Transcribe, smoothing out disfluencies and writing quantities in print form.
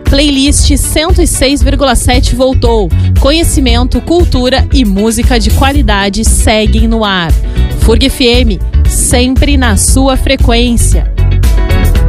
Playlist 106,7 voltou. Conhecimento, cultura e música de qualidade seguem no ar. FURG FM, sempre na sua frequência.